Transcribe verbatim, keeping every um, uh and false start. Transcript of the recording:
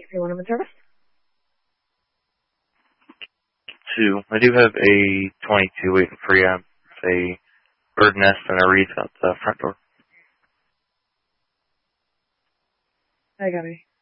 three one in service. Two. I do have a twenty-two waiting for you. It's a bird nest and a wreath out the front door. I got it.